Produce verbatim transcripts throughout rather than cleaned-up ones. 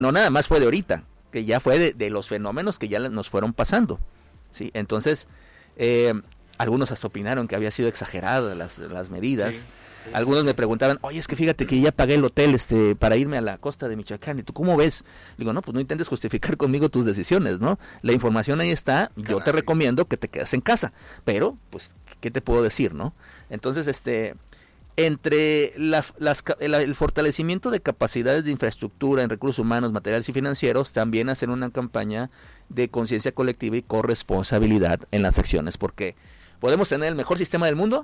no nada más fue de ahorita, que ya fue de, de los fenómenos que ya nos fueron pasando, ¿sí? Entonces, eh, algunos hasta opinaron que había sido exagerado las, las medidas. Sí, sí, algunos sí. me preguntaban, oye, es que fíjate que ya pagué el hotel este para irme a la costa de Michoacán, ¿y tú cómo ves? Digo, no, pues no intentes justificar conmigo tus decisiones, ¿no? La información ahí está, Caray. Yo te recomiendo que te quedes en casa, pero, pues, ¿qué te puedo decir, no? Entonces, este... entre la, las, el, el fortalecimiento de capacidades de infraestructura en recursos humanos, materiales y financieros, también hacer una campaña de conciencia colectiva y corresponsabilidad en las acciones, porque podemos tener el mejor sistema del mundo,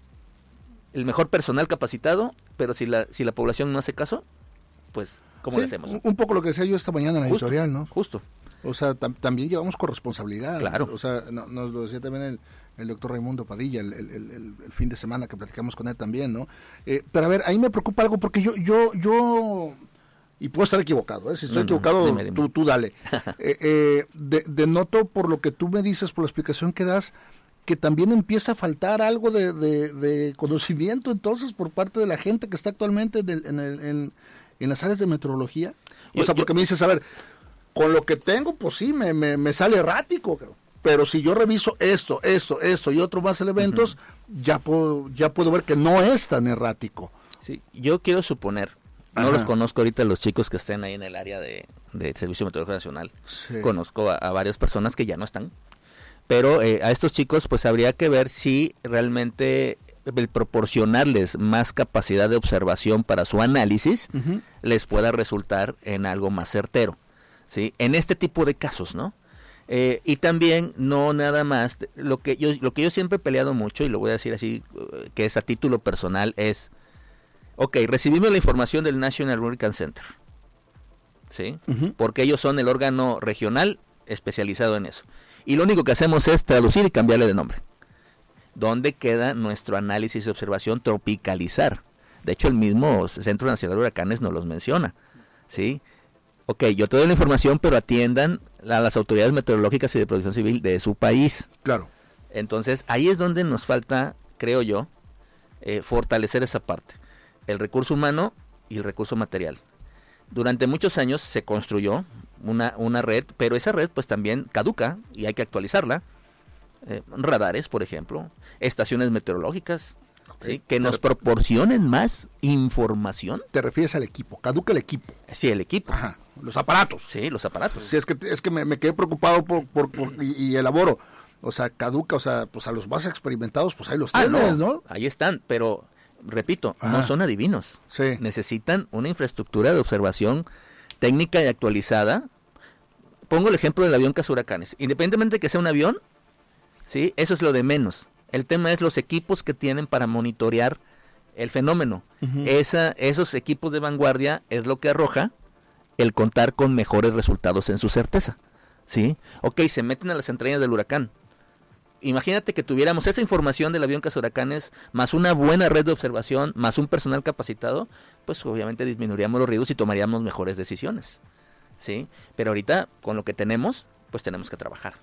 el mejor personal capacitado, pero si la si la población no hace caso, pues, ¿cómo sí, le hacemos? Un poco lo que decía yo esta mañana en la justo, editorial, ¿no? Justo. O sea, tam, también llevamos corresponsabilidad. Claro. O sea, no, nos lo decía también el, el doctor Raimundo Padilla el, el, el, el fin de semana que platicamos con él también, ¿no? Eh, pero a ver, ahí me preocupa algo porque yo, yo, yo, y puedo estar equivocado, ¿eh? Si estoy no, equivocado, no, dime, dime. Tú, tú dale. eh, eh, de, denoto por lo que tú me dices, por la explicación que das, que también empieza a faltar algo de, de, de conocimiento entonces por parte de la gente que está actualmente de, en, el, en, en las áreas de meteorología. O yo, sea, porque yo, me dices, a ver, con lo que tengo, pues sí, me, me, me sale errático, pero si yo reviso esto, esto, esto y otro más elementos, uh-huh. ya puedo ya puedo ver que no es tan errático. Sí, yo quiero suponer, no Ajá. los conozco ahorita los chicos que estén ahí en el área de, de Servicio Meteorológico Nacional, sí. conozco a, a varias personas que ya no están, pero eh, a estos chicos pues habría que ver si realmente el proporcionarles más capacidad de observación para su análisis uh-huh. les pueda resultar en algo más certero. ¿Sí? En este tipo de casos, ¿no? Eh, y también no nada más, lo que yo lo que yo siempre he peleado mucho, y lo voy a decir así, que es a título personal, es, ok, recibimos la información del National Hurricane Center, ¿sí? Uh-huh. Porque ellos son el órgano regional especializado en eso. Y lo único que hacemos es traducir y cambiarle de nombre. ¿Dónde queda nuestro análisis y observación? Tropicalizar. De hecho, el mismo Centro Nacional de Huracanes nos los menciona, ¿sí? Ok, yo te doy la información, pero atiendan a las autoridades meteorológicas y de protección civil de su país. Claro. Entonces, ahí es donde nos falta, creo yo, eh, fortalecer esa parte. El recurso humano y el recurso material. Durante muchos años se construyó una, una red, pero esa red pues también caduca y hay que actualizarla. Eh, radares, por ejemplo, estaciones meteorológicas. ¿Sí? Que nos proporcionen más información. ¿Te refieres al equipo? ¿Caduca el equipo? Sí, el equipo. Ajá. Los aparatos. Sí, los aparatos. Sí, es que es que me, me quedé preocupado por, por, por y, y elaboro. O sea, caduca, o sea, pues a los más experimentados, pues ahí los ah, tienes, no, ¿no? Ahí están, pero repito, Ajá. no son adivinos. Sí. Necesitan una infraestructura de observación técnica y actualizada. Pongo el ejemplo del avión cazahuracanes. Independientemente de que sea un avión, sí, eso es lo de menos. El tema es los equipos que tienen para monitorear el fenómeno. Uh-huh. Esa, esos equipos de vanguardia es lo que arroja el contar con mejores resultados en su certeza. ¿Sí? Ok, se meten a las entrañas del huracán. Imagínate que tuviéramos esa información del avión cazahuracanes, más una buena red de observación, más un personal capacitado, pues obviamente disminuiríamos los riesgos y tomaríamos mejores decisiones. ¿Sí? Pero ahorita, con lo que tenemos, pues tenemos que trabajar.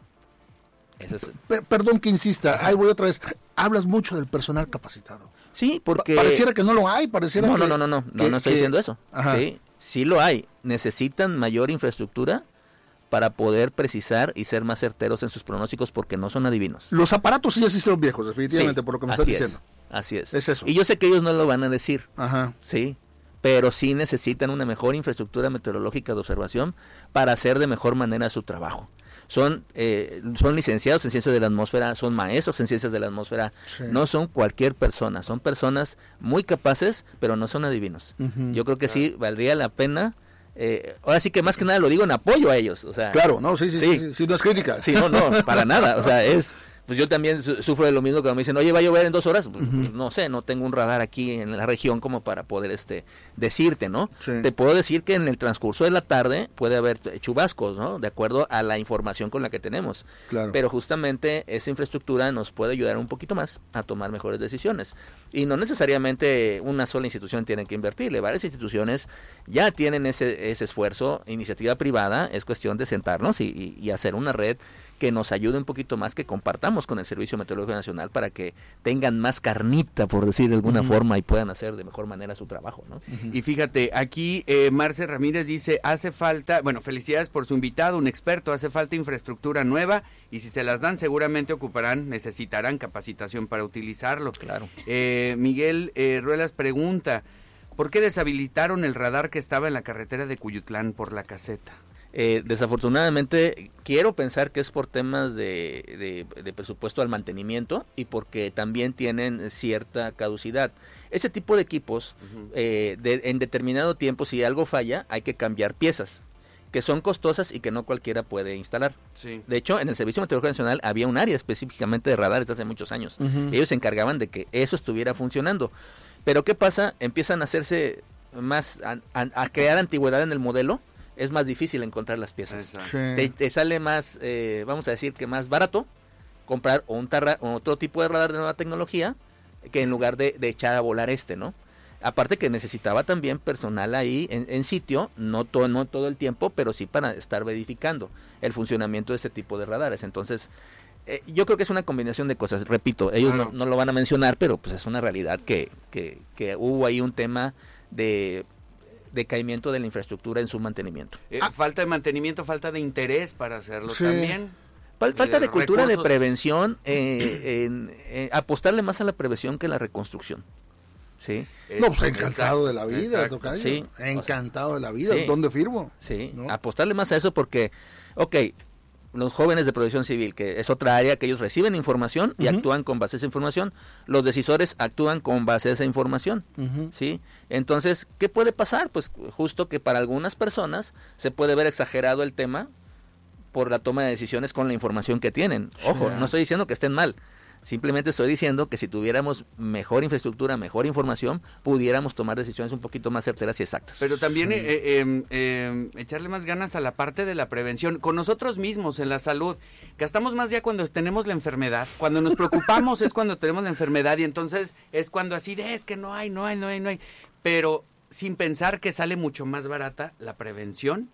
Es... Perdón que insista, ahí voy otra vez. Hablas mucho del personal capacitado. Sí, porque... Pa- pareciera que no lo hay, pareciera no, que... No, no, no, no, no, que, no estoy que... diciendo eso. Ajá. Sí, sí lo hay. Necesitan mayor infraestructura para poder precisar y ser más certeros en sus pronósticos porque no son adivinos. Los aparatos sí ya sí son viejos, definitivamente, sí, por lo que me así estás es, diciendo. Así es. Es eso. Y yo sé que ellos no lo van a decir. Ajá. Sí, pero sí necesitan una mejor infraestructura meteorológica de observación para hacer de mejor manera su trabajo. Son eh, son licenciados en ciencias de la atmósfera, son maestros en ciencias de la atmósfera, sí. No son cualquier persona, son personas muy capaces, pero no son adivinos. Uh-huh. Yo creo que claro. sí valdría la pena, eh, ahora sí que más que nada lo digo en apoyo a ellos, o sea. Claro, no, sí, sí, sí, sí, sí, sí no es crítica. Sí, no, no, para nada, o sea, es... Pues yo también su- sufro de lo mismo cuando me dicen, oye, ¿va a llover en dos horas? Pues, uh-huh. pues no sé, no tengo un radar aquí en la región como para poder este decirte, ¿no? Sí. Te puedo decir que en el transcurso de la tarde puede haber chubascos, ¿no? De acuerdo a la información con la que tenemos. Claro. Pero justamente esa infraestructura nos puede ayudar un poquito más a tomar mejores decisiones. Y no necesariamente una sola institución tiene que invertirle, varias instituciones ya tienen ese, ese esfuerzo, iniciativa privada, es cuestión de sentarnos y, y, y hacer una red que nos ayude un poquito más, que compartamos con el Servicio Meteorológico Nacional para que tengan más carnita, por decir de alguna uh-huh. forma, y puedan hacer de mejor manera su trabajo, ¿no? Uh-huh. Y fíjate, aquí eh, Marce Ramírez dice, hace falta, bueno, felicidades por su invitado, un experto, hace falta infraestructura nueva, y si se las dan seguramente ocuparán, necesitarán capacitación para utilizarlo. Claro. Eh, Miguel eh, Ruelas pregunta, ¿por qué deshabilitaron el radar que estaba en la carretera de Cuyutlán por la caseta? Eh, desafortunadamente quiero pensar que es por temas de, de, de presupuesto al mantenimiento y porque también tienen cierta caducidad. Ese tipo de equipos, uh-huh. eh, de, en determinado tiempo, si algo falla, hay que cambiar piezas, que son costosas y que no cualquiera puede instalar. Sí. De hecho, en el Servicio Meteorológico Nacional había un área específicamente de radares hace muchos años. Uh-huh. Ellos se encargaban de que eso estuviera funcionando. Pero ¿qué pasa? Empiezan a hacerse más, a, a, a crear antigüedad en el modelo. Es más difícil encontrar las piezas. Sí. Te, te sale más, eh, vamos a decir que más barato comprar un tarra, otro tipo de radar de nueva tecnología que en lugar de, de echar a volar este, ¿no? Aparte que necesitaba también personal ahí en, en sitio, no, to, no todo el tiempo, pero sí para estar verificando el funcionamiento de ese tipo de radares. Entonces, eh, yo creo que es una combinación de cosas. Repito, ellos claro. no, no lo van a mencionar, pero pues es una realidad que, que, que hubo ahí un tema de decaimiento de la infraestructura en su mantenimiento. Eh, ah. Falta de mantenimiento, falta de interés para hacerlo sí. también. Fal- falta de, de cultura recursos. de prevención, eh, en, eh, apostarle más a la prevención que a la reconstrucción. Sí. No, pues encantado de la vida, Tocayo. Sí. Encantado de la vida. Sí. ¿Dónde firmo? Sí, ¿no? Apostarle más a eso porque, ok, los jóvenes de protección civil, que es otra área que ellos reciben información y uh-huh. actúan con base a esa información, los decisores actúan con base a esa información, uh-huh. ¿sí? Entonces, ¿qué puede pasar? Pues justo que para algunas personas se puede ver exagerado el tema por la toma de decisiones con la información que tienen. Ojo, sí. no estoy diciendo que estén mal, simplemente estoy diciendo que si tuviéramos mejor infraestructura, mejor información, pudiéramos tomar decisiones un poquito más certeras y exactas. Pero también sí. eh, eh, eh, echarle más ganas a la parte de la prevención. Con nosotros mismos en la salud, gastamos más ya cuando tenemos la enfermedad. Cuando nos preocupamos es cuando tenemos la enfermedad y entonces es cuando así de es que no hay, no hay, no hay, no hay. Pero sin pensar que sale mucho más barata la prevención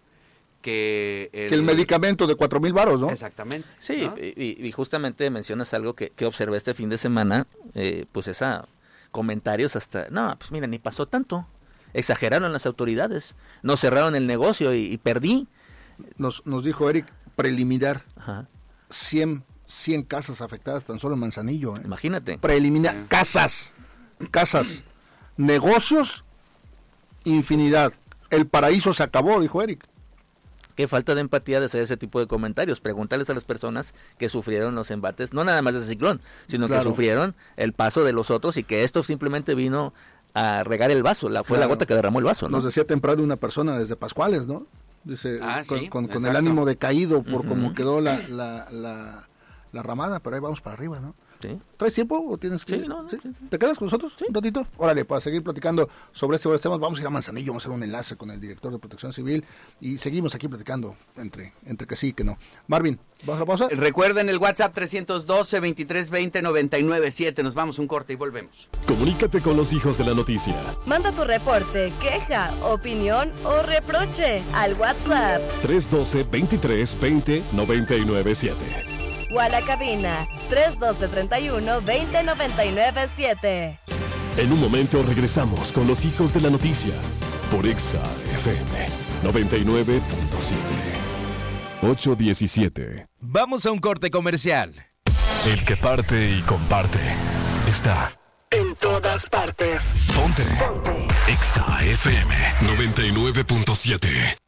que el, que el medicamento de cuatro mil varos, ¿no? Exactamente. Sí, ¿no? y, y justamente mencionas algo que, que observé este fin de semana, eh, pues esa comentarios hasta, no, pues mira, ni pasó tanto, exageraron las autoridades, nos cerraron el negocio y, y perdí. Nos, nos dijo Eric, preliminar, Ajá. cien, cien casas afectadas tan solo en Manzanillo. ¿eh? Imagínate. Preliminar, sí. casas, casas, negocios, infinidad. El paraíso se acabó, dijo Eric. Qué falta de empatía de hacer ese tipo de comentarios. Preguntarles a las personas que sufrieron los embates, no nada más de ese ciclón, sino claro. que sufrieron el paso de los otros y que esto simplemente vino a regar el vaso, la, fue claro. la gota que derramó el vaso, ¿no? Nos decía temprano una persona desde Pascuales, ¿no? Dice, ah, con, sí, con, con el ánimo decaído por uh-huh. cómo quedó la, la, la, la ramada, pero ahí vamos para arriba, ¿no? Sí. ¿Traes tiempo o tienes que...? Sí, no, no, ¿Sí? Sí, sí. ¿Te quedas con nosotros sí. un ratito? Órale, para seguir platicando sobre este, sobre este tema, vamos a ir a Manzanillo, vamos a hacer un enlace con el director de Protección Civil y seguimos aquí platicando entre, entre que sí y que no. Marvin, ¿vamos a la pausa? Recuerden el WhatsApp trescientos doce, veintitrés veinte, noventa y nueve siete. Nos vamos un corte y volvemos. Comunícate con los hijos de la noticia. Manda tu reporte, queja, opinión o reproche al WhatsApp trescientos doce, veintitrés veinte, noventa y nueve siete. O a la cabina trescientos doce, treinta y uno, veinte, noventa y nueve siete. En un momento regresamos con los hijos de la noticia por Exa F M noventa y nueve punto siete. ocho diecisiete. Vamos a un corte comercial. El que parte y comparte está en todas partes. Ponte, Ponte. Exa F M noventa y nueve punto siete.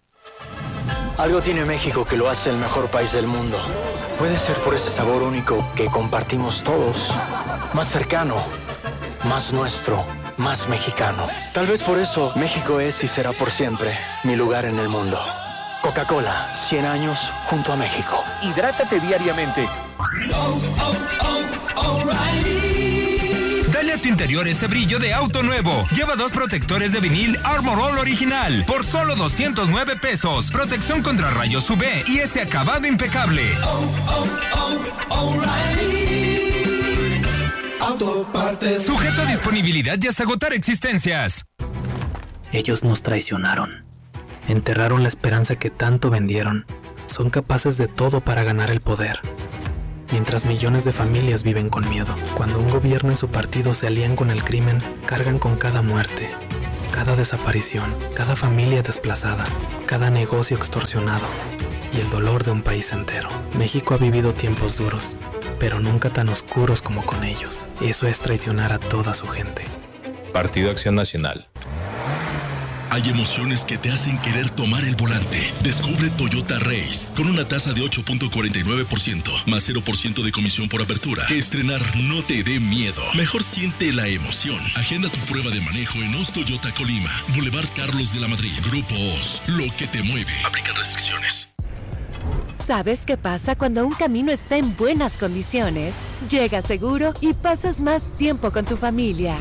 Algo tiene México que lo hace el mejor país del mundo. Puede ser por ese sabor único que compartimos todos. Más cercano, más nuestro, más mexicano. Tal vez por eso México es y será por siempre mi lugar en el mundo. Coca-Cola, cien años junto a México. Hidrátate diariamente. Oh, oh, oh, O'Reilly. Dale a tu interior ese brillo de auto nuevo. Lleva dos protectores de vinil Armor All original por solo doscientos nueve pesos. Protección contra rayos U V y ese acabado impecable. Oh, oh, oh, O'Reilly. Autopartes. Sujeto a disponibilidad y hasta agotar existencias. Ellos nos traicionaron. Enterraron la esperanza que tanto vendieron. son capaces de todo para ganar el poder, mientras millones de familias viven con miedo. Cuando un gobierno y su partido se alían con el crimen, cargan con cada muerte, cada desaparición, cada familia desplazada, cada negocio extorsionado y el dolor de un país entero. México ha vivido tiempos duros, pero nunca tan oscuros como con ellos. Eso es traicionar a toda su gente. Partido Acción Nacional. Hay emociones que te hacen querer tomar el volante. Descubre Toyota Race con una tasa de ocho punto cuarenta y nueve por ciento más cero por ciento de comisión por apertura. Que estrenar no te dé miedo. Mejor siente la emoción. Agenda tu prueba de manejo en O S Toyota Colima, Boulevard Carlos de la Madrid. Grupo O S, lo que te mueve. Aplican restricciones. ¿Sabes qué pasa cuando un camino está en buenas condiciones? Llegas seguro y pasas más tiempo con tu familia.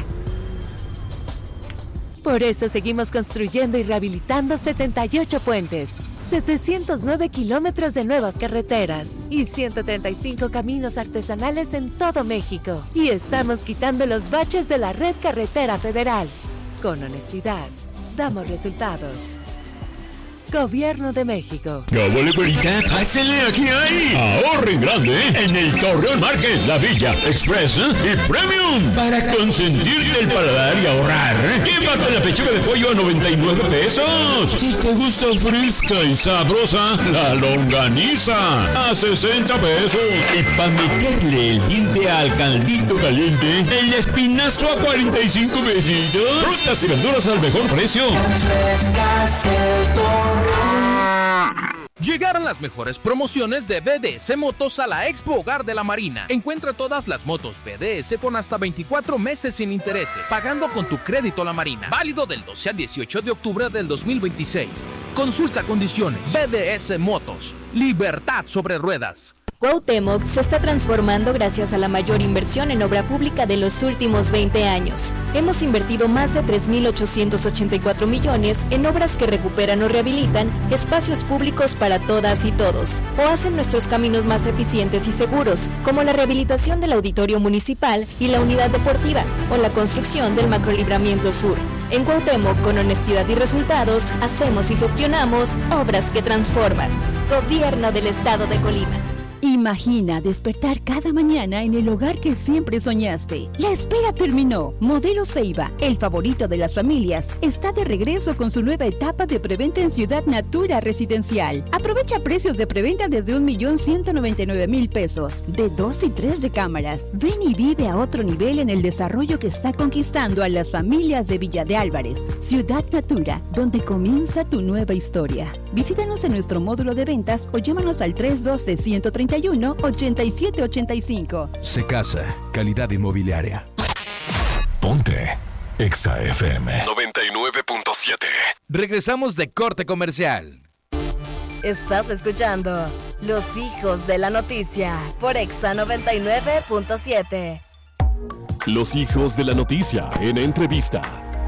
Por eso seguimos construyendo y rehabilitando setenta y ocho puentes, setecientos nueve kilómetros de nuevas carreteras y ciento treinta y cinco caminos artesanales en todo México. Y estamos quitando los baches de la red carretera federal. Con honestidad, damos resultados. Gobierno de México. ¡Cábole, güerita! ¡Pásale, aquí hay! ¡Ahorren grande en el Torreón Market, La Villa, Express y Premium! Para consentirte el paladar y ahorrar, llévate la pechuga de pollo a noventa y nueve pesos. Si te gusta fresca y sabrosa, la longaniza a sesenta pesos. Y para meterle el diente al caldito caliente, el espinazo a cuarenta y cinco pesitos. Frutas y verduras al mejor precio. Llegaron las mejores promociones de B D S Motos a la Expo Hogar de la Marina. Encuentra todas las motos B D S con hasta veinticuatro meses sin intereses, pagando con tu crédito La Marina. Válido del doce al dieciocho de octubre del dos mil veintiséis. Consulta condiciones. B D S Motos. Libertad sobre ruedas. Cuauhtémoc se está transformando gracias a la mayor inversión en obra pública de los últimos veinte años. Hemos invertido más de tres mil ochocientos ochenta y cuatro millones en obras que recuperan o rehabilitan espacios públicos para todas y todos, o hacen nuestros caminos más eficientes y seguros, como la rehabilitación del auditorio municipal y la unidad deportiva, o la construcción del macrolibramiento sur. En Cuauhtémoc, con honestidad y resultados, hacemos y gestionamos obras que transforman. Gobierno del Estado de Colima. Imagina despertar cada mañana en el hogar que siempre soñaste. La espera terminó. Modelo Ceiba, el favorito de las familias, está de regreso con su nueva etapa de preventa en Ciudad Natura Residencial. Aprovecha precios de preventa desde un millón ciento noventa y nueve mil pesos, de dos y tres recámaras. Ven y vive a otro nivel en el desarrollo que está conquistando a las familias de Villa de Álvarez. Ciudad Natura, donde comienza tu nueva historia. Visítanos en nuestro módulo de ventas o llámanos al tres uno dos, uno tres uno, ocho siete ocho cinco. Secasa, calidad inmobiliaria. Ponte Exa F M noventa y nueve punto siete. Regresamos de corte comercial. Estás escuchando Los Hijos de la Noticia por Exa noventa y nueve punto siete. Los Hijos de la Noticia en entrevista.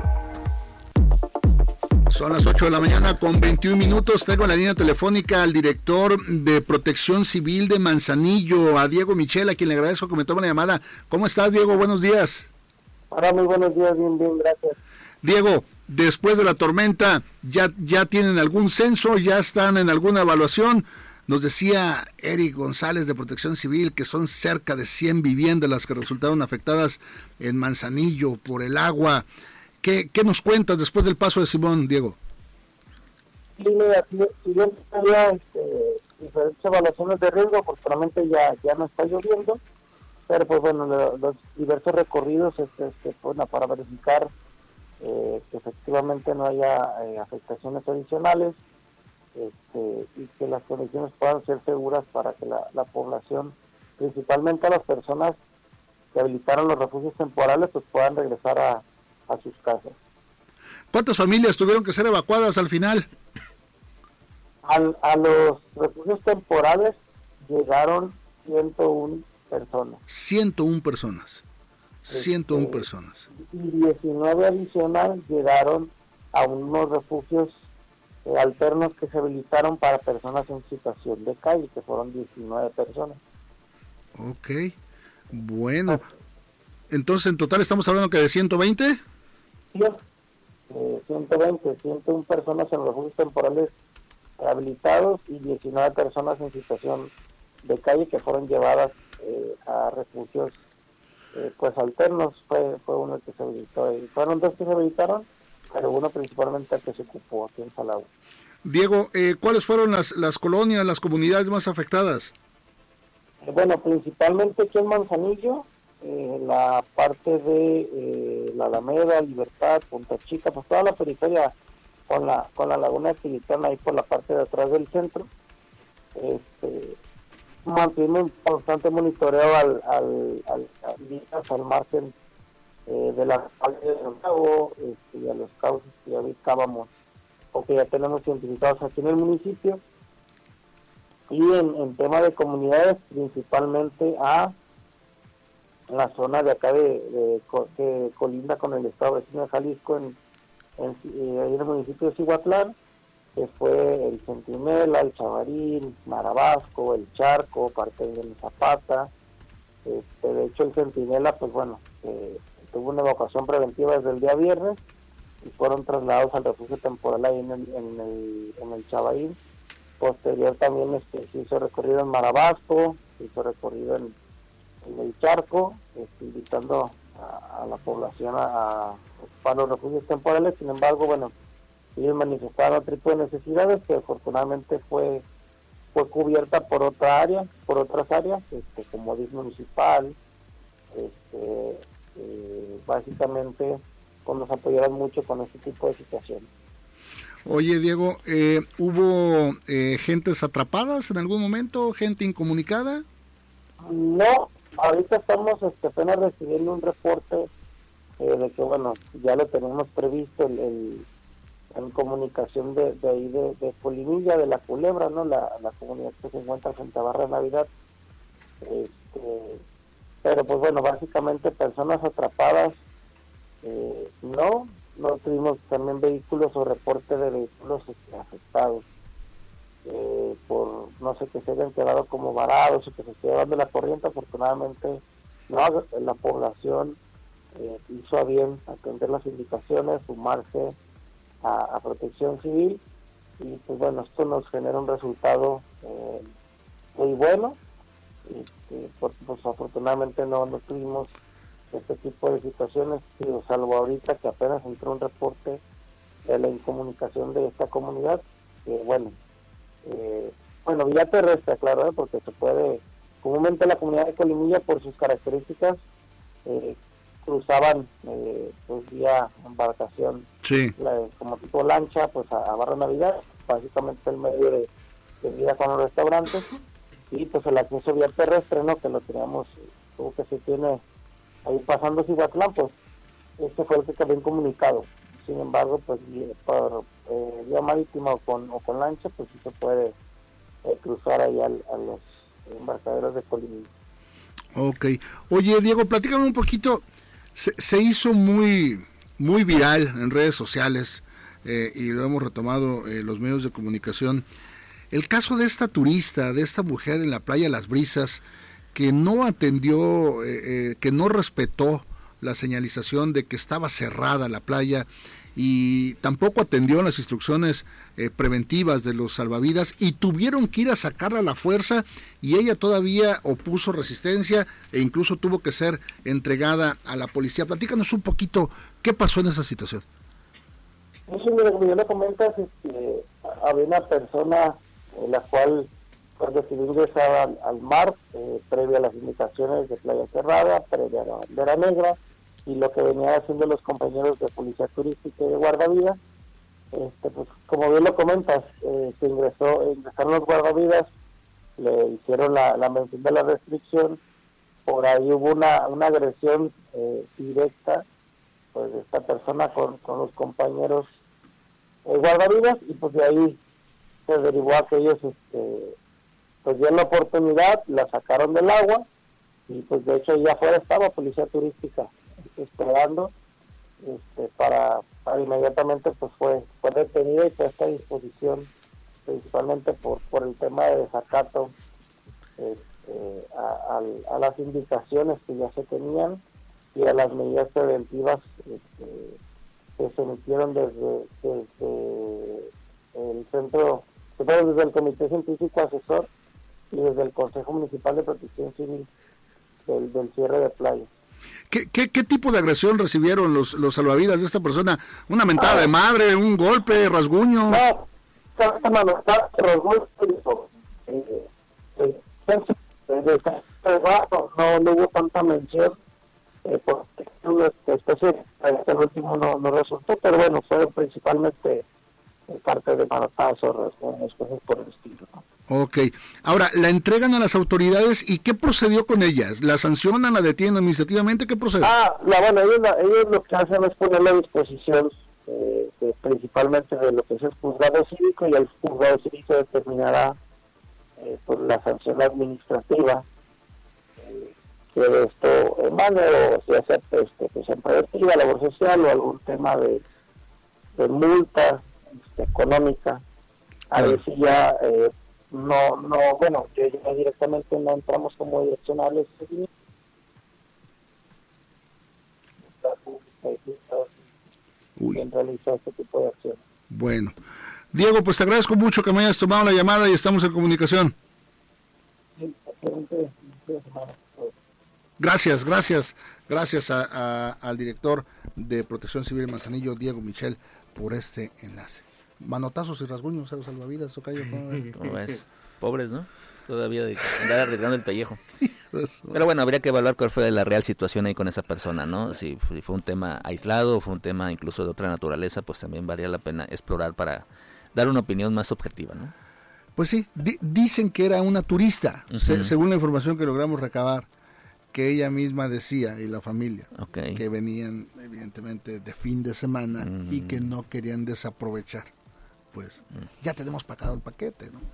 Son las ocho de la mañana con veintiún minutos. Tengo en la línea telefónica al director de Protección Civil de Manzanillo, a Diego Michel, a quien le agradezco que me tome la llamada. ¿Cómo estás, Diego? Buenos días. Hola, muy buenos días, bien, bien, gracias. Diego, después de la tormenta, ¿ya, ya tienen algún censo? ¿Ya están en alguna evaluación? Nos decía Eric González de Protección Civil que son cerca de cien viviendas las que resultaron afectadas en Manzanillo por el agua. ¿Qué, ¿Qué nos cuentas después del paso de Simón, Diego? Sí, mira, si, si bien había este, diferentes evaluaciones de riesgo, porque realmente ya, ya no está lloviendo, pero pues bueno, lo, los diversos recorridos este, este, bueno, para verificar eh, que efectivamente no haya eh, afectaciones adicionales este, y que las condiciones puedan ser seguras para que la, la población, principalmente a las personas que habilitaron los refugios temporales, pues puedan regresar a a sus casas. ¿Cuántas familias tuvieron que ser evacuadas al final? Al, a los refugios temporales llegaron ciento una personas. ciento una personas. ciento una este, personas. Y diecinueve adicionales llegaron a unos refugios eh, alternos que se habilitaron para personas en situación de calle, que fueron diecinueve personas. Ok, bueno. Entonces, en total estamos hablando que de ciento veinte. Eh, ciento veinte, ciento una personas en los refugios temporales rehabilitados y diecinueve personas en situación de calle que fueron llevadas eh, a refugios eh, pues alternos. Fue fue uno que se habilitó y fueron dos que se habilitaron, pero uno principalmente el que se ocupó aquí en Salagua. Diego, eh, ¿cuáles fueron las, las colonias, las comunidades más afectadas? Eh, bueno, principalmente aquí en Manzanillo, eh, la parte de eh, la Alameda, Libertad, Punta Chica, pues toda la periferia con la con la laguna de Tilitán ahí por la parte de atrás del centro. Este, mantiene un constante monitoreo al al al, al, al margen eh, de la calle de Santiago este, y a los cauces que ya ubicábamos o que ya tenemos identificados aquí en el municipio. Y en, en tema de comunidades, principalmente a la zona de acá de, de que colinda con el estado vecino de Jalisco, en, en, en el municipio de Cihuatlán, que fue el Centinela, el Chavarín, Marabasco, el Charco, parte de Zapata. Este, de hecho, el Centinela, pues bueno, eh, tuvo una evacuación preventiva desde el día viernes y fueron trasladados al refugio temporal ahí en el, en el, en el Chavarín. Posterior también este, se hizo recorrido en Marabasco, se hizo recorrido en, en el Charco, este, invitando a, a la población a, a ocupar los refugios temporales. Sin embargo, bueno, ellos manifestaron otro tipo de necesidades que afortunadamente fue fue cubierta por otra área, por otras áreas, este, como D I F municipal, este, eh, básicamente pues, nos apoyaron mucho con este tipo de situaciones. Oye, Diego, eh, ¿hubo eh, gentes atrapadas en algún momento, gente incomunicada? No, ahorita estamos este, apenas recibiendo un reporte eh, de que, bueno, ya lo tenemos previsto el, el, en comunicación de, de ahí de, de Polinilla, de La Culebra, ¿no? La, la comunidad que se encuentra frente a Barra de Navidad. Este, pero, pues bueno, básicamente personas atrapadas, eh, no. No tuvimos también vehículos o reporte de vehículos este, afectados eh, por, no sé, que se hayan quedado como varados o que se esté llevando la corriente. Afortunadamente, no, la población eh, hizo a bien atender las indicaciones, sumarse a, a protección civil y pues bueno, esto nos genera un resultado eh, muy bueno y, y por, pues afortunadamente no, no tuvimos este tipo de situaciones, salvo ahorita que apenas entró un reporte de la incomunicación de esta comunidad, que bueno, eh, bueno, vía terrestre, claro, ¿eh? Porque se puede, comúnmente la comunidad de Colimilla por sus características eh, cruzaban eh, pues vía embarcación, sí. la, como tipo lancha, pues a, a Barra Navidad, básicamente el medio de, de vida con los restaurantes, y pues el acceso vía terrestre, ¿no? Que lo teníamos, como que se tiene ahí pasando Cihuatlán, pues este fue el que quedó incomunicado. Sin embargo, pues por eh, vía marítima o con, o con lancha, pues sí se puede eh, cruzar ahí al, a los embarcaderos de Colimilla. Ok. Oye, Diego, platícame un poquito. Se, se hizo muy, muy viral en redes sociales eh, y lo hemos retomado eh, los medios de comunicación. El caso de esta turista, de esta mujer en la playa Las Brisas, que no atendió, eh, eh, que no respetó la señalización de que estaba cerrada la playa y tampoco atendió las instrucciones eh, preventivas de los salvavidas y tuvieron que ir a sacarla a la fuerza y ella todavía opuso resistencia e incluso tuvo que ser entregada a la policía. Platícanos un poquito qué pasó en esa situación. Eso, mira, como ya le comentas, este, había una persona en la cual pues decidió ingresar al, al mar eh, previo a las indicaciones de playa cerrada, previa a la bandera negra y lo que venían haciendo los compañeros de policía turística y de guardavidas. Este, pues como bien lo comentas, eh, se ingresó, ingresaron los guardavidas, le hicieron la, la mención de la restricción, por ahí hubo una, una agresión eh, directa pues de esta persona con, con los compañeros eh, guardavidas y pues de ahí se derivó a que ellos este, pues dieron la oportunidad, la sacaron del agua y pues de hecho ya afuera estaba policía turística esperando este, para, para inmediatamente pues fue, fue detenida y puesta a disposición principalmente por, por el tema de desacato este, a, a, a las indicaciones que ya se tenían y a las medidas preventivas este, que se emitieron desde, desde el centro que fueron desde el Comité Científico Asesor y desde el Consejo Municipal de Protección Civil del, del cierre de playa. ¿Qué, qué, ¿Qué tipo de agresión recibieron los, los salvavidas de esta persona? ¿Una mentada ah, de madre, un golpe, rasguños? No, manotada, rasguños, eh, eh, no, no hubo tanta mención, eh, porque una especie de el último no, no resultó, pero bueno, fue principalmente parte de manotazos, rasguños, cosas por el estilo, ¿no? Ok, ahora, la entregan a las autoridades y ¿qué procedió con ellas? ¿La sancionan, la detienen administrativamente? ¿Qué procede? Ah, la, bueno, ellos, ellos lo que hacen es ponerle a disposición eh, de, principalmente de lo que es el juzgado cívico, y el juzgado cívico determinará eh, por la sanción administrativa eh, que de esto emane, o sea, sea este, que sea preventiva, labor social o algún tema de, de multa este, económica. A ver si ya... Eh, no, no, bueno, que ya directamente no entramos como direccionales en realizar este tipo de acciones. Bueno, Diego, pues te agradezco mucho que me hayas tomado la llamada y estamos en comunicación. Gracias, gracias, gracias a, a, al director de Protección Civil de Manzanillo, Diego Michel, por este enlace. Manotazos y rasguños a los salvavidas, Tocayo. ¿Cómo ves? Pobres, ¿no? Todavía de andar arriesgando el pellejo. Pero bueno, habría que evaluar cuál fue la real situación ahí con esa persona, ¿no? Si, si fue un tema aislado, fue un tema incluso de otra naturaleza, pues también valía la pena explorar para dar una opinión más objetiva, ¿no? Pues sí, di- dicen que era una turista, uh-huh. se, según la información que logramos recabar, que ella misma decía, y la familia, okay. que venían evidentemente de fin de semana uh-huh. y que no querían desaprovechar. Pues ya tenemos pagado el paquete, ¿no?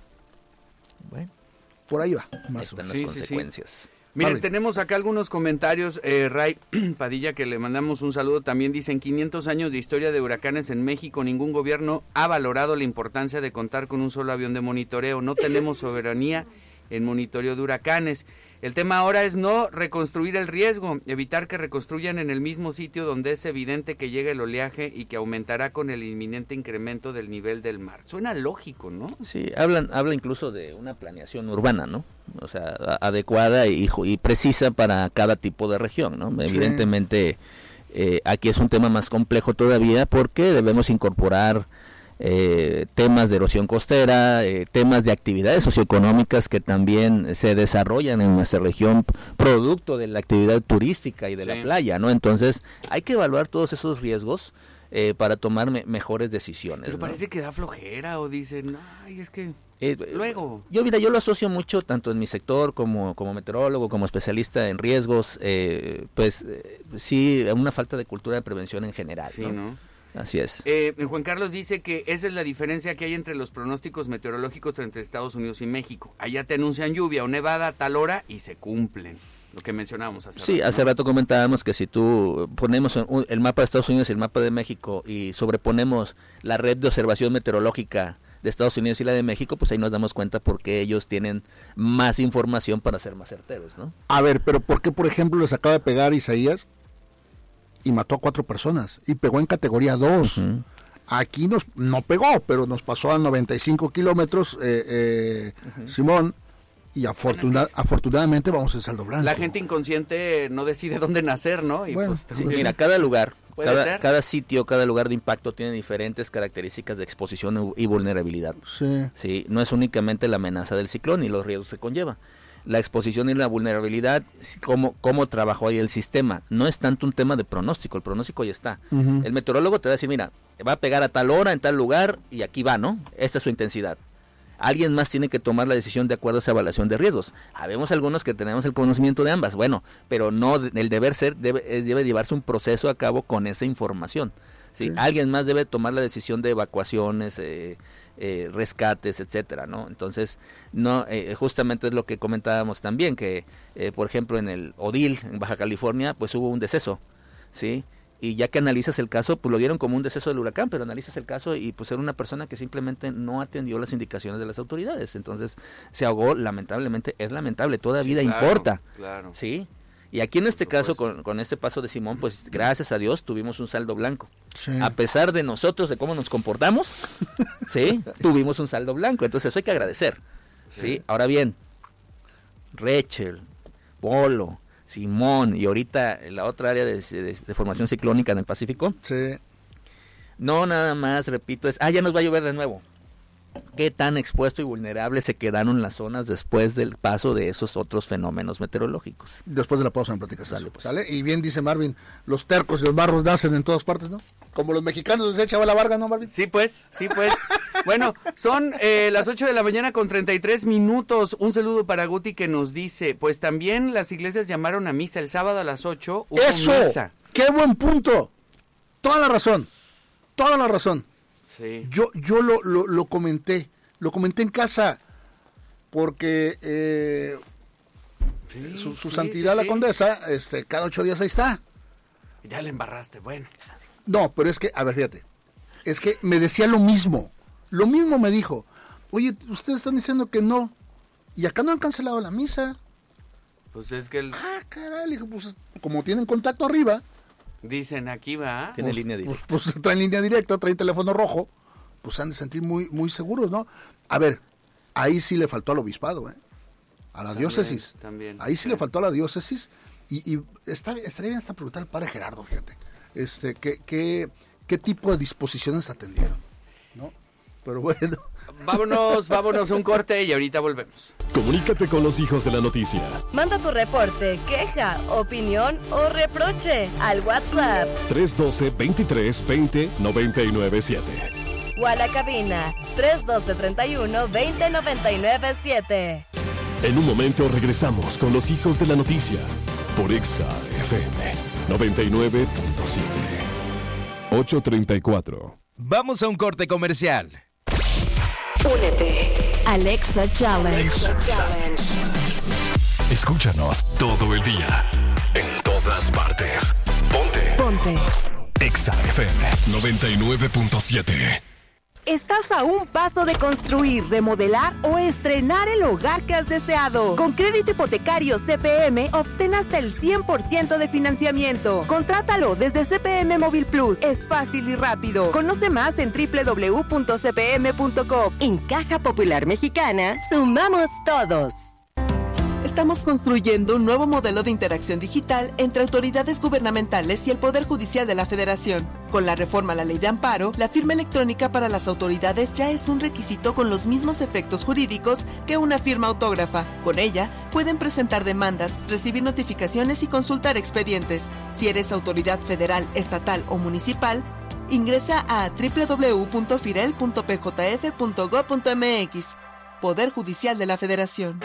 Bueno, por ahí va, más están o las sí, consecuencias. Sí, sí. Miren, vale. Tenemos acá algunos comentarios, eh, Ray Padilla, que le mandamos un saludo, también dicen quinientos años de historia de huracanes en México, ningún gobierno ha valorado la importancia de contar con un solo avión de monitoreo, no tenemos soberanía en monitoreo de huracanes. El tema ahora es no reconstruir el riesgo, evitar que reconstruyan en el mismo sitio donde es evidente que llega el oleaje y que aumentará con el inminente incremento del nivel del mar. Suena lógico, ¿no? Sí, hablan, habla incluso de una planeación urbana, ¿no? O sea, a, adecuada y, y precisa para cada tipo de región, ¿no? Sí. Evidentemente, eh, aquí es un tema más complejo todavía porque debemos incorporar Eh, temas de erosión costera, eh, temas de actividades socioeconómicas que también se desarrollan en nuestra región producto de la actividad turística y de sí. la playa, ¿no? Entonces hay que evaluar todos esos riesgos eh, para tomar me- mejores decisiones. Pero ¿no? parece que da flojera o dicen, ay, es que eh, luego. Yo mira, yo lo asocio mucho tanto en mi sector como como meteorólogo, como especialista en riesgos, eh, pues eh, sí, una falta de cultura de prevención en general, sí, ¿no? ¿no? Así es. Eh, Juan Carlos dice que esa es la diferencia que hay entre los pronósticos meteorológicos entre Estados Unidos y México. Allá te anuncian lluvia o nevada a tal hora y se cumplen. Lo que mencionábamos hace sí, rato. hace ¿no? rato comentábamos que si tú ponemos un, el mapa de Estados Unidos y el mapa de México y sobreponemos la red de observación meteorológica de Estados Unidos y la de México, pues ahí nos damos cuenta porque ellos tienen más información para ser más certeros, ¿no? A ver, pero ¿por qué, por ejemplo, les acaba de pegar Isaías y mató a cuatro personas y pegó en categoría dos? Uh-huh. Aquí nos no pegó, pero nos pasó a noventa y cinco kilómetros, eh, eh, uh-huh. Simón, y afortuna- bueno, es que afortunadamente vamos en saldo blanco. La gente inconsciente no decide dónde nacer, ¿no? Y bueno, pues, sí, mira, cada lugar, cada, ser? cada sitio, cada lugar de impacto tiene diferentes características de exposición y vulnerabilidad. Sí. Sí, no es únicamente la amenaza del ciclón y los riesgos que conlleva. La exposición y la vulnerabilidad, cómo, cómo trabajó ahí el sistema. No es tanto un tema de pronóstico, el pronóstico ya está. Uh-huh. El meteorólogo te va a decir, mira, va a pegar a tal hora, en tal lugar, y aquí va, ¿no? Esta es su intensidad. Alguien más tiene que tomar la decisión de acuerdo a esa evaluación de riesgos. Habemos algunos que tenemos el conocimiento de ambas, bueno, pero no, el deber ser, debe, debe llevarse un proceso a cabo con esa información. ¿sí? Sí. Alguien más debe tomar la decisión de evacuaciones, eh, Eh, rescates, etcétera, ¿no? Entonces, no, eh, justamente es lo que comentábamos también, que, eh, por ejemplo, en el Odil, en Baja California, pues hubo un deceso, ¿sí? Y ya que analizas el caso, pues lo vieron como un deceso del huracán, pero analizas el caso y pues era una persona que simplemente no atendió las indicaciones de las autoridades, entonces se ahogó, lamentablemente, es lamentable, toda vida sí, claro, importa, claro. ¿sí? Y aquí en este caso, con, con este paso de Simón, pues gracias a Dios tuvimos un saldo blanco. Sí. A pesar de nosotros, de cómo nos comportamos, sí, tuvimos un saldo blanco. Entonces eso hay que agradecer. Sí. ¿Sí? Ahora bien, Rachel, Polo, Simón y ahorita la otra área de, de, de formación ciclónica en el Pacífico. Sí. No nada más, repito, es, ah, ya nos va a llover de nuevo. ¿Qué tan expuesto y vulnerable se quedaron las zonas después del paso de esos otros fenómenos meteorológicos? Después de la pausa me platicas. Sale, pues. ¿Sale? Y bien dice Marvin, los tercos y los barros nacen en todas partes, ¿no? Como los mexicanos de Chaval la Varga, ¿no, Marvin? Sí, pues, sí, pues. Bueno, son eh, las ocho de la mañana con treinta y tres minutos. Un saludo para Guti que nos dice, pues también las iglesias llamaron a misa el sábado a las ocho. Hubo ¡Eso! Misa. ¡Qué buen punto! Toda la razón, toda la razón. Sí. Yo, yo lo, lo, lo comenté, lo comenté en casa, porque eh, sí, su, su sí, santidad sí, la sí. condesa, este, cada ocho días ahí está. Ya le embarraste, bueno. No, pero es que, a ver, fíjate, es que me decía lo mismo, lo mismo me dijo, oye, ustedes están diciendo que no, y acá no han cancelado la misa. Pues es que el... Ah, caray, le dije, pues como tienen contacto arriba. Dicen, aquí va. Tiene pues, línea directa. Pues, pues traen línea directa, traen teléfono rojo, pues se han de sentir muy, muy seguros, ¿no? A ver, ahí sí le faltó al obispado, ¿eh? A la También, diócesis. también, ahí sí, sí. le faltó a la diócesis. Y, y está, estaría bien hasta preguntar al padre Gerardo, fíjate, este, ¿qué, qué, qué tipo de disposiciones atendieron, ¿no? Pero bueno. Vámonos, vámonos a un corte y ahorita volvemos. Comunícate con los hijos de la noticia. Manda tu reporte, queja, opinión o reproche al WhatsApp tres uno dos, veintitrés, veinte, noventa y nueve siete. o a la cabina tres uno dos, treinta y uno, veinte, noventa y nueve siete. En un momento regresamos con los hijos de la noticia por Exa F M noventa y nueve punto siete. ocho treinta y cuatro. Vamos a un corte comercial. Únete. Alexa Challenge. Alexa Challenge. Escúchanos todo el día, en todas partes. Ponte. Ponte. Exa F M noventa y nueve punto siete. Estás a un paso de construir, remodelar o estrenar el hogar que has deseado. Con crédito hipotecario C P M, obtén hasta el cien por ciento de financiamiento. Contrátalo desde C P M Móvil Plus. Es fácil y rápido. Conoce más en doble u doble u doble u punto c p m punto com. En Caja Popular Mexicana, sumamos todos. Estamos construyendo un nuevo modelo de interacción digital entre autoridades gubernamentales y el Poder Judicial de la Federación. Con la reforma a la Ley de Amparo, la firma electrónica para las autoridades ya es un requisito con los mismos efectos jurídicos que una firma autógrafa. Con ella, pueden presentar demandas, recibir notificaciones y consultar expedientes. Si eres autoridad federal, estatal o municipal, ingresa a doble u doble u doble u punto firel punto p j f punto gob punto m x. Poder Judicial de la Federación.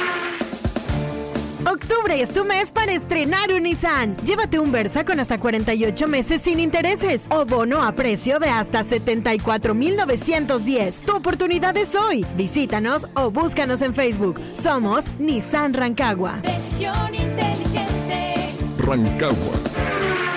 Octubre es tu mes para estrenar un Nissan. Llévate un Versa con hasta cuarenta y ocho meses sin intereses o bono a precio de hasta setenta y cuatro mil novecientos diez. Tu oportunidad es hoy. Visítanos o búscanos en Facebook. Somos Nissan Rancagua. Decisión inteligente. Rancagua.